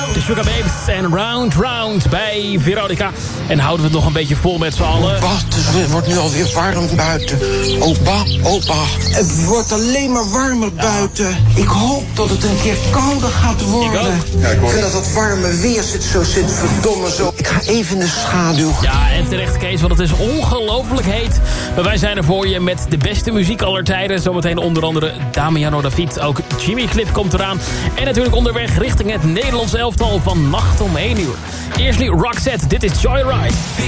De Sugar Babes en Round Round bij Veronica. En houden we het nog een beetje vol met z'n allen. Opa, het wordt nu alweer warm buiten. Opa. Het wordt alleen maar warmer buiten. Ik hoop dat het een keer kouder gaat worden. Ik vind dat warme weer zit verdomme zo. Ik ga even in de schaduw. Ja, en terecht Kees, want het is ongelooflijk heet. Maar wij zijn er voor je met de beste muziek aller tijden. Zometeen onder andere Damiano David. Ook Jimmy Cliff komt eraan. En natuurlijk onderweg richting het Nederlands elftal van nacht om 1 uur. Eerst nu Roxette, dit is Joyride.